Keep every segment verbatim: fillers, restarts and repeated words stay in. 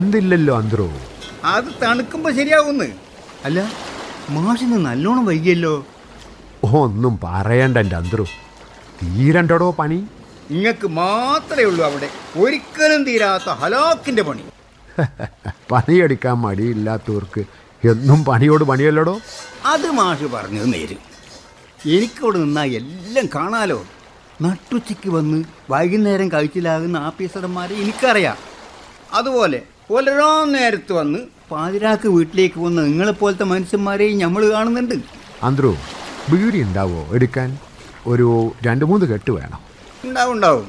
എന്തില്ലല്ലോ അന്ത്രോ. അത് തണുക്കുമ്പോ ശരിയാവുന്ന്. അല്ല, മാഷിന് നല്ലോണം വൈകിയല്ലോ. ഒന്നും പറയണ്ട എൻ്റെ അന്ത്രോ, തീരണ്ടടോ പണി. ഇങ്ങക്ക് മാത്രമേ ഉള്ളൂ അവിടെ ഒരിക്കലും തീരാത്ത ഹലാക്കിന്റെ പണി. പണിയെടുക്കാൻ മടിയില്ലാത്തവർക്ക് എന്നും പണിയോട് പണിയല്ലടോ. അത് മാഷ് പറഞ്ഞത് നേര്. എനിക്കവിടെ നിന്നാ എല്ലാം കാണാലോ. നട്ടുച്ചയ്ക്ക് വന്ന് വൈകുന്നേരം കഴിച്ചിലാകുന്ന ആഫീസർമാരെ എനിക്കറിയാം. അതുപോലെ പുലരാൻ നേരത്ത് വന്ന് പാതിരാക്ക് വീട്ടിലേക്ക് വന്ന നിങ്ങളെപ്പോലത്തെ മനുഷ്യന്മാരെയും നമ്മൾ കാണുന്നുണ്ട്. അന്ത്രോ, ബീഡി ഉണ്ടാവോ എടുക്കാൻ? ഒരു രണ്ട് മൂന്ന് കെട്ട് വേണം. ഉണ്ടാവും ഉണ്ടാവും.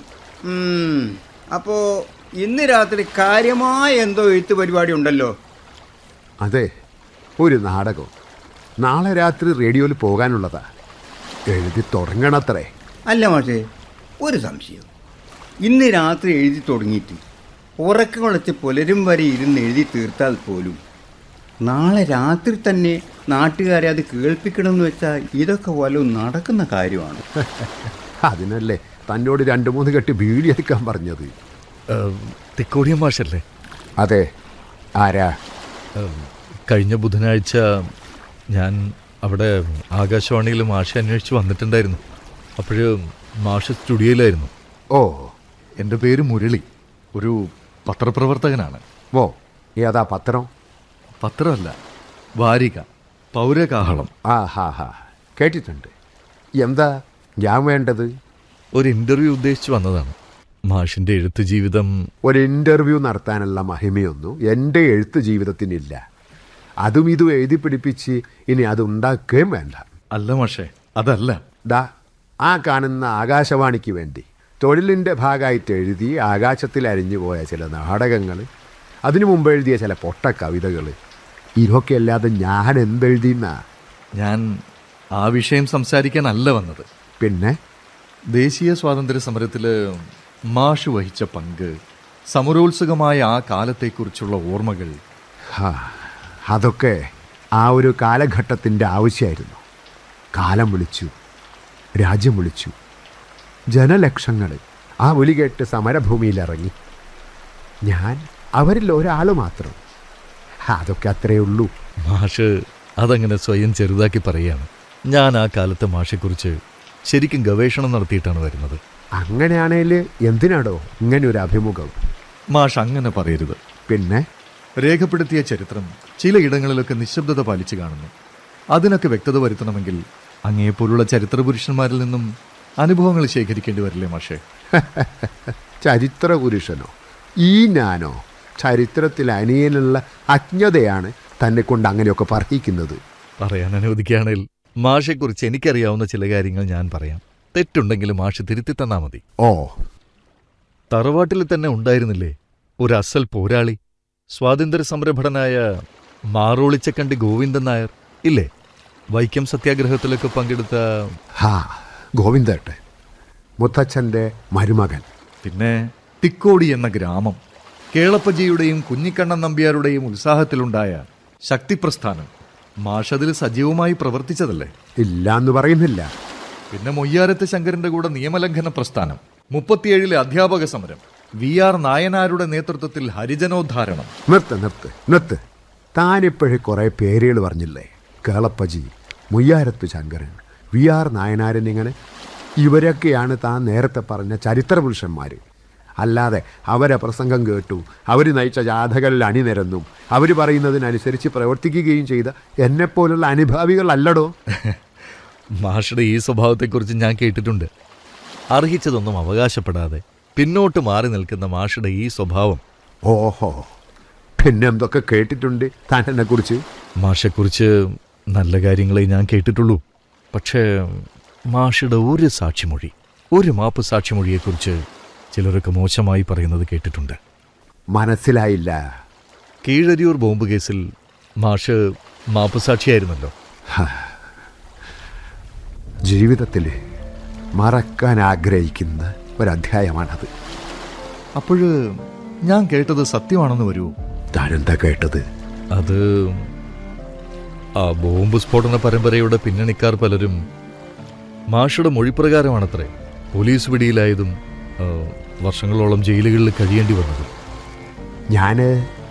അപ്പോൾ ഇന്ന് രാത്രി കാര്യമായ എന്തോ എഴുത്ത് പരിപാടി ഉണ്ടല്ലോ. അതെ, ഒരു നാടകം നാളെ രാത്രി റേഡിയോയിൽ പോകാനുള്ളതാ. എഴുതി തുടങ്ങണത്രേ. അല്ല മാഷേ, ഒരു സംശയം. ഇന്ന് രാത്രി എഴുതി തുടങ്ങിയിട്ട് ഉറക്കം വിളച്ച് പുലരും വരെ ഇരുന്ന് എഴുതി തീർത്താൽ പോലും നാളെ രാത്രി തന്നെ നാട്ടുകാരെ അത് കേൾപ്പിക്കണമെന്ന് വെച്ചാൽ ഇതൊക്കെ വല്ലതും നടക്കുന്ന കാര്യമാണ്. അതിനല്ലേ തന്നോട് രണ്ട് മൂന്ന് കെട്ട് ബീഡി എടുക്കാൻ പറഞ്ഞത്. തിക്കോടിയ മാഷല്ലേ? അതെ. ആരാ? കഴിഞ്ഞ ബുധനാഴ്ച ഞാൻ അവിടെ ആകാശവാണിയിൽ മാഷെ അന്വേഷിച്ച് വന്നിട്ടുണ്ടായിരുന്നു. അപ്പോഴ് മാഷ് സ്റ്റുഡിയോയിലായിരുന്നു. ഓ, എൻ്റെ പേര് മുരളി, ഒരു പത്രപ്രവർത്തകനാണ്. ഓ, ഏതാ പത്രം? പത്രമല്ല, വാരിക, പൗരകാഹളം. ആ ഹാ ഹാ, കേട്ടിട്ടുണ്ട്. എന്താ ഞാൻ വേണ്ടത്? ഒരു ഇൻ്റർവ്യൂ ഉദ്ദേശിച്ച് വന്നതാണ്. മാഷിൻ്റെ എഴുത്ത് ജീവിതം. ഒരു ഇൻ്റർവ്യൂ നടത്താനുള്ള മഹിമയൊന്നും എൻ്റെ എഴുത്ത് ജീവിതത്തിനില്ല. അതും ഇതും എഴുതി പിടിപ്പിച്ച് ഇനി അതുണ്ടാക്കുകയും വേണ്ട. അല്ല മാഷേ, അതല്ല. ദാ ആ കാണുന്ന ആകാശവാണിക്ക് വേണ്ടി തൊഴിലിൻ്റെ ഭാഗമായിട്ട് എഴുതി ആകാശത്തിൽ അരിഞ്ഞു പോയ ചില നാടകങ്ങൾ, അതിനു മുമ്പ് എഴുതിയ ചില പൊട്ട കവിതകൾ, ഇതൊക്കെ അല്ലാതെ ഞാൻ എന്തെഴുതിയെന്നാ? ഞാൻ ആ വിഷയം സംസാരിക്കാനല്ല വന്നത്. പിന്നെ ദേശീയ സ്വാതന്ത്ര്യ സമരത്തിൽ മാഷ് വഹിച്ച പങ്ക്, സമരോത്സുകമായ ആ കാലത്തെക്കുറിച്ചുള്ള ഓർമ്മകൾ. അതൊക്കെ ആ ഒരു കാലഘട്ടത്തിൻ്റെ ആവശ്യമായിരുന്നു. കാലം വിളിച്ചു, രാജ്യം വിളിച്ചു, ജനലക്ഷങ്ങൾ ആ വിളി കേട്ട് സമരഭൂമിയിലിറങ്ങി. ഞാൻ അവരിൽ ഒരാൾ മാത്രം. അതൊക്കെ അത്രയേ ഉള്ളൂ. മാഷ് അതങ്ങനെ സ്വയം ചെറുതാക്കി പറയുകയാണ്. ഞാൻ ആ കാലത്തെ മാഷെക്കുറിച്ച് ശരിക്കും ഗവേഷണം നടത്തിയിട്ടാണ് വരുന്നത്. അങ്ങനെയാണേൽ എന്തിനാടോ ഇങ്ങനെ ഒരു അഭിമുഖം? മാഷ് അങ്ങനെ പറയരുത്. പിന്നെ രേഖപ്പെടുത്തിയ ചരിത്രം ചിലയിടങ്ങളിലൊക്കെ നിശബ്ദത പാലിച്ചു കാണുന്നു. അതിനൊക്കെ വ്യക്തത വരുത്തണമെങ്കിൽ അങ്ങേപ്പോലുള്ള ചരിത്ര പുരുഷന്മാരിൽ നിന്നും അനുഭവങ്ങൾ ശേഖരിക്കേണ്ടി വരില്ലേ മാഷേ? ചരിത്ര പുരുഷനോ? ഈ ഞാനോ? ചരിത്രത്തിൽ അനിയനുള്ള അജ്ഞതയാണ് തന്നെ കൊണ്ട് അങ്ങനെയൊക്കെ പറയിക്കുന്നത്. പറയാൻ അനുവദിക്കുകയാണെങ്കിൽ മാഷെക്കുറിച്ച് എനിക്കറിയാവുന്ന ചില കാര്യങ്ങൾ ഞാൻ പറയാം. തെറ്റുണ്ടെങ്കിൽ മാഷ് തിരുത്തി തന്നാ മതി. ഓ, തറവാട്ടിൽ തന്നെ ഉണ്ടായിരുന്നില്ലേ ഒരു അസൽ പോരാളി, സ്വാതന്ത്ര്യ സമരഭടനായ മാറോളിച്ചക്കണ്ടി ഗോവിന്ദൻ നായർ ഇല്ലേ? വൈക്കം സത്യാഗ്രഹത്തിലൊക്കെ പങ്കെടുത്ത. ഹാ, ഗോവിന്ദേട്ടൻ, മുത്തച്ഛൻ്റെ മരുമകൻ. പിന്നെ തിക്കോടി എന്ന ഗ്രാമം, കേളപ്പജിയുടെയും കുഞ്ഞിക്കണ്ണൻ നമ്പ്യാരുടെയും ഉത്സാഹത്തിലുണ്ടായ ശക്തിപ്രസ്ഥാനം. മാഷതിൽ സജീവമായി പ്രവർത്തിച്ചതല്ലേ? ഇല്ലാന്ന് പറയുന്നില്ല. പിന്നെ മൊയ്യാരത്ത് ശങ്കരന്റെ കൂടെ നിയമലംഘന പ്രസ്ഥാനം, മുപ്പത്തിയേഴിലെ അധ്യാപക സമരം, വി ആർ നായനാരുടെ നേതൃത്വത്തിൽ ഹരിജനോദ്ധാരണം. നിർത്ത് നിർത്ത് നിർത്ത് താനിപ്പോഴേ കുറേ പേരുകൾ പറഞ്ഞില്ലേ? കേളപ്പജി, മുയ്യാരത്ത് ശങ്കരൻ, വി ആർ നായനാരൻ, ഇങ്ങനെ ഇവരൊക്കെയാണ് താൻ നേരത്തെ പറഞ്ഞ ചരിത്ര പുരുഷന്മാർ. അല്ലാതെ അവരെ പ്രസംഗം കേട്ടു, അവർ നയിച്ച ജാഥകളിൽ അണിനിരന്നും അവർ പറയുന്നതിനനുസരിച്ച് പ്രവർത്തിക്കുകയും ചെയ്ത എന്നെപ്പോലുള്ള അനുഭാവികളല്ലടോ. മാഷയുടെ ഈ സ്വഭാവത്തെക്കുറിച്ച് ഞാൻ കേട്ടിട്ടുണ്ട്. അർഹിച്ചതൊന്നും അവകാശപ്പെടാതെ പിന്നോട്ട് മാറി നിൽക്കുന്ന മാഷയുടെ ഈ സ്വഭാവം. ഓഹോ, പിന്നെ എന്തൊക്കെ കേട്ടിട്ടുണ്ട് താൻ എന്നെക്കുറിച്ച്? മാഷെക്കുറിച്ച് നല്ല കാര്യങ്ങളെ ഞാൻ കേട്ടിട്ടുള്ളൂ. പക്ഷേ മാഷയുടെ ഒരു സാക്ഷിമൊഴി, ഒരു മാപ്പ് സാക്ഷിമൊഴിയെക്കുറിച്ച് ചിലരൊക്കെ മോശമായി പറയുന്നത് കേട്ടിട്ടുണ്ട്. മനസ്സിലായില്ല. കീഴരിയൂർ ബോംബ് കേസിൽ മാഷ് മാപ്പ് സാക്ഷിയായിരുന്നല്ലോ. ജീവിതത്തിൽ മറക്കാൻ ആഗ്രഹിക്കുന്ന ഒരധ്യായമാണത്. അപ്പോഴ് ഞാൻ കേട്ടത് സത്യമാണെന്ന് വരുമോ? താനെന്താ കേട്ടത്? അത് ആ ബോംബ് സ്ഫോടന പരമ്പരയുടെ പിന്നണിക്കാർ പലരും മാഷയുടെ മൊഴിപ്രകാരമാണത്രേ പോലീസ് പിടിയിലായതും വർഷങ്ങളോളം ജയിലുകളിൽ കഴിയേണ്ടി വന്നതും. ഞാൻ